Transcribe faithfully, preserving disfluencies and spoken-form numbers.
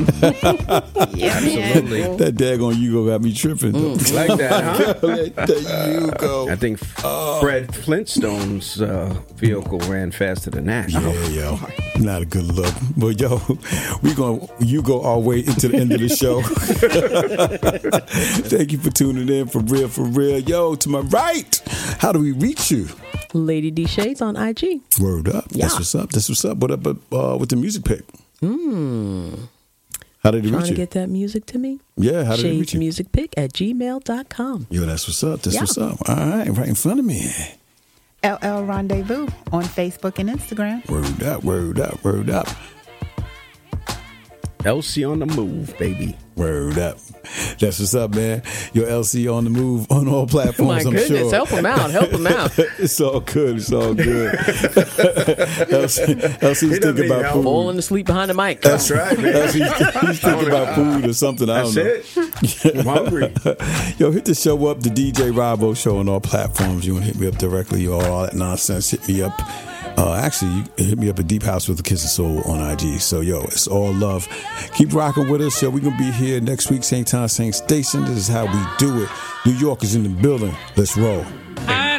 Yeah, absolutely. That daggone Yugo got me tripping. Mm, like that, huh? That Yugo. I think oh. Fred Flintstone's uh, vehicle ran faster than that. Yeah, yo, not a good look. But yo, we gonna Yugo our way into the end of the show. Thank you for tuning in, for real, for real. Yo, to my right, how do we reach you? Lady D Shades on I G. Word up. Yeah. That's what's up. That's what's up. What up uh, with the music pick? Mm. How did he Trying reach to you? get that music to me? Yeah, how did he reach Shades you? Music Pick at gmail dot com. Yo, that's what's up. That's Yeah. what's up. All right, right in front of me. L L Rendezvous on Facebook and Instagram. Word up, word up, word up. L C on the move, baby. Word up. That's what's up, man. Your L C on the move on all platforms, My I'm goodness, sure. help him out, help him out. It's all good. It's all good. L C, L C's thinking about help. food. Falling asleep behind the mic. That's right, man. L C's, he's thinking about food or something. I don't That's know. it. I'm hungry. Yo, hit the show up, the D J Rabo Show on all platforms. You want to hit me up directly, all, all that nonsense, hit me up. Uh, actually, you hit me up at Deep House with a Kiss of Soul on I G. So, yo, it's all love. Keep rocking with us. Yo, we're going to be here next week, same time, same station. This is how we do it. New York is in the building. Let's roll. I